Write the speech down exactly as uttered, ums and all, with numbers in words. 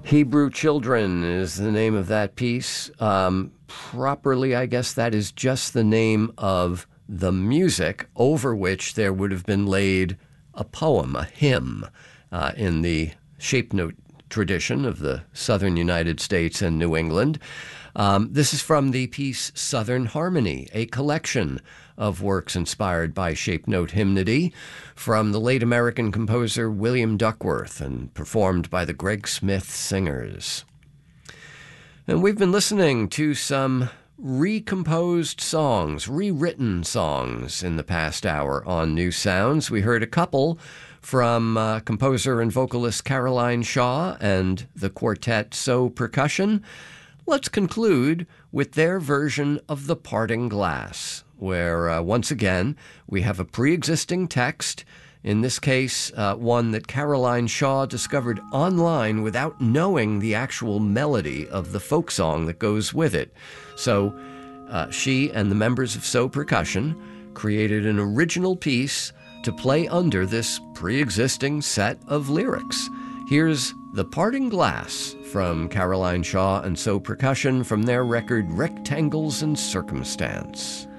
Hebrew Children is the name of that piece. Um, properly, I guess that is just the name of the music over which there would have been laid a poem, a hymn, uh, in the shape note tradition of the southern United States and New England. Um, this is from the piece Southern Harmony, a collection of works inspired by shape note hymnody from the late American composer William Duckworth and performed by the Greg Smith Singers. And we've been listening to some recomposed songs, rewritten songs in the past hour on New Sounds. We heard a couple from uh, composer and vocalist Caroline Shaw and the quartet So Percussion. Let's conclude with their version of The Parting Glass, where uh, once again we have a pre-existing text, in this case uh, one that Caroline Shaw discovered online without knowing the actual melody of the folk song that goes with it. So uh, she and the members of So Percussion created an original piece to play under this pre-existing set of lyrics. Here's The Parting Glass from Caroline Shaw and So Percussion from their record Rectangles and Circumstance.